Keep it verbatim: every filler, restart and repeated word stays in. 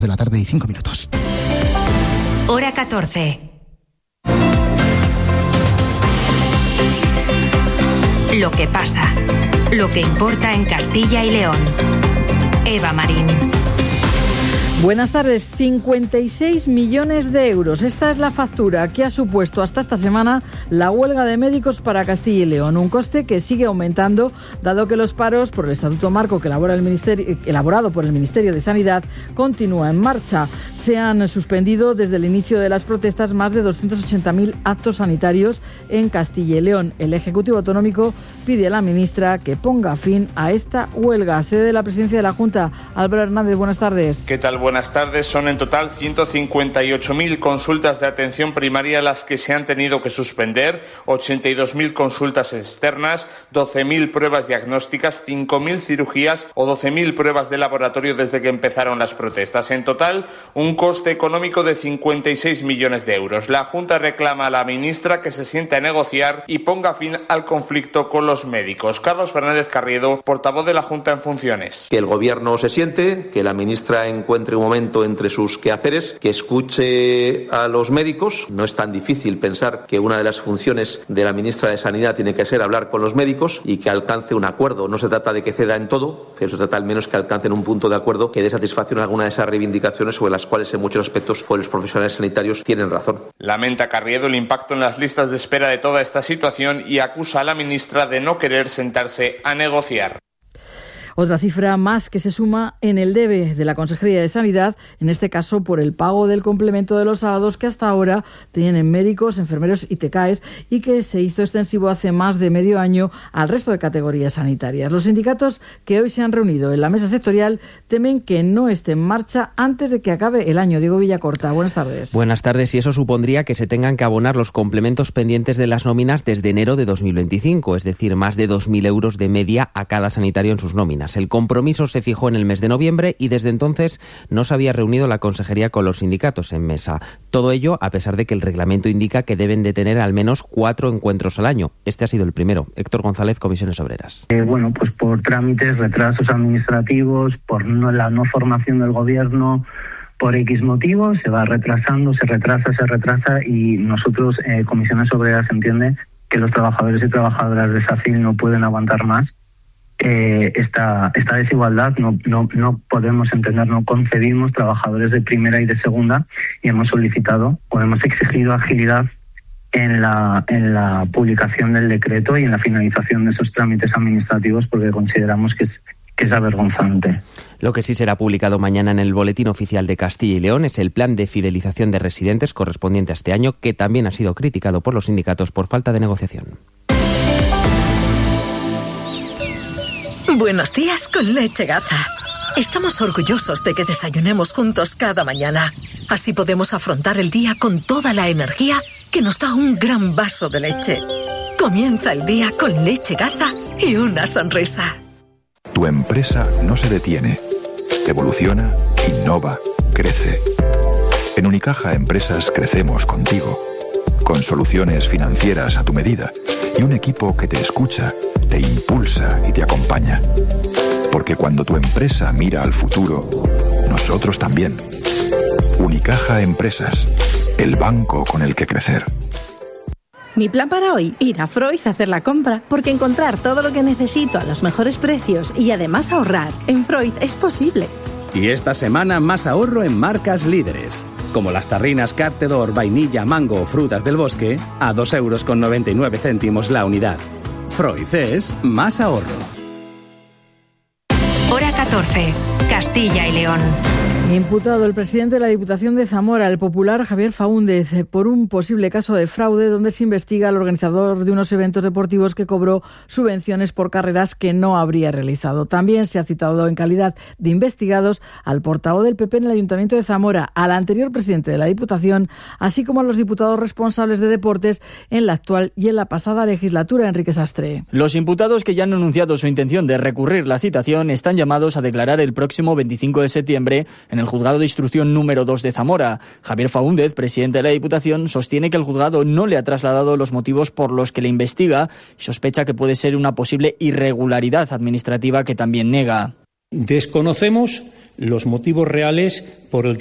De la tarde y cinco minutos. Hora catorce. Lo que pasa, lo que importa en Castilla y León. Eva Marín. Buenas tardes. cincuenta y seis millones de euros. Esta es la factura que ha supuesto hasta esta semana la huelga de médicos para Castilla y León. Un coste que sigue aumentando, dado que los paros por el Estatuto Marco que elabora el Ministerio, elaborado por el Ministerio de Sanidad continúa en marcha. Se han suspendido desde el inicio de las protestas más de doscientos ochenta mil actos sanitarios en Castilla y León. El Ejecutivo Autonómico pide a la ministra que ponga fin a esta huelga. Sede de la Presidencia de la Junta, Álvaro Hernández, buenas tardes. ¿Qué tal? Buenas tardes. Son en total ciento cincuenta y ocho mil consultas de atención primaria las que se han tenido que suspender, ochenta y dos mil consultas externas, doce mil pruebas diagnósticas, cinco mil cirugías o doce mil pruebas de laboratorio desde que empezaron las protestas. En total, un coste económico de cincuenta y seis millones de euros. La Junta reclama a la ministra que se siente a negociar y ponga fin al conflicto con los médicos. Carlos Fernández Carriedo, portavoz de la Junta en funciones. Que el Gobierno se siente, que la ministra encuentre un momento entre sus quehaceres, que escuche a los médicos. No es tan difícil pensar que una de las funciones de la ministra de Sanidad tiene que ser hablar con los médicos y que alcance un acuerdo. No se trata de que ceda en todo, pero se trata al menos que alcancen un punto de acuerdo que dé satisfacción a alguna de esas reivindicaciones sobre las cuales en muchos aspectos pues, los profesionales sanitarios tienen razón. Lamenta Carriedo el impacto en las listas de espera de toda esta situación y acusa a la ministra de no querer sentarse a negociar. Otra cifra más que se suma en el debe de la Consejería de Sanidad, en este caso por el pago del complemento de los sábados que hasta ahora tienen médicos, enfermeros y T K Es y que se hizo extensivo hace más de medio año al resto de categorías sanitarias. Los sindicatos que hoy se han reunido en la mesa sectorial temen que no esté en marcha antes de que acabe el año. Diego Villacorta, buenas tardes. Buenas tardes, y eso supondría que se tengan que abonar los complementos pendientes de las nóminas desde enero de dos mil veinticinco, es decir, más de dos mil euros de media a cada sanitario en sus nóminas. El compromiso se fijó en el mes de noviembre y desde entonces no se había reunido la Consejería con los sindicatos en mesa. Todo ello a pesar de que el reglamento indica que deben de tener al menos cuatro encuentros al año. Este ha sido el primero. Héctor González, Comisiones Obreras. Eh, bueno, pues por trámites, retrasos administrativos, por no, la no formación del Gobierno, por X motivos, se va retrasando, se retrasa, se retrasa y nosotros, eh, Comisiones Obreras, entiende que los trabajadores y trabajadoras de SACIL no pueden aguantar más Eh, esta, esta desigualdad. No, no, no podemos entender, no concebimos trabajadores de primera y de segunda y hemos solicitado o hemos exigido agilidad en la, en la publicación del decreto y en la finalización de esos trámites administrativos porque consideramos que es, que es avergonzante. Lo que sí será publicado mañana en el Boletín Oficial de Castilla y León es el plan de fidelización de residentes correspondiente a este año, que también ha sido criticado por los sindicatos por falta de negociación. Buenos días con Leche Gaza. Estamos orgullosos de que desayunemos juntos cada mañana. Así podemos afrontar el día con toda la energía que nos da un gran vaso de leche. Comienza el día con Leche Gaza y una sonrisa. Tu empresa no se detiene. Evoluciona, innova, crece. En Unicaja Empresas crecemos contigo. Con soluciones financieras a tu medida y un equipo que te escucha, te impulsa y te acompaña. Porque cuando tu empresa mira al futuro, nosotros también. Unicaja Empresas, el banco con el que crecer. Mi plan para hoy, ir a Freud a hacer la compra, porque encontrar todo lo que necesito a los mejores precios y además ahorrar en Freud es posible. Y esta semana más ahorro en marcas líderes, como las tarrinas Cartedor, vainilla, mango o frutas del bosque, a dos euros con noventa y nueve céntimos la unidad. Freud es más ahorro. Hora catorce, Castilla y León. Imputado el presidente de la Diputación de Zamora, el popular Javier Faúndez, por un posible caso de fraude donde se investiga al organizador de unos eventos deportivos que cobró subvenciones por carreras que no habría realizado. También se ha citado en calidad de investigados al portavoz del P P en el Ayuntamiento de Zamora, al anterior presidente de la Diputación, así como a los diputados responsables de deportes en la actual y en la pasada legislatura. Enrique Sastre. Los imputados que ya han anunciado su intención de recurrir la citación están llamados a declarar el próximo veinticinco de septiembre en el Juzgado de Instrucción número dos de Zamora. Javier Faúndez, presidente de la Diputación, sostiene que el juzgado no le ha trasladado los motivos por los que le investiga y sospecha que puede ser una posible irregularidad administrativa que también nega. Desconocemos los motivos reales por el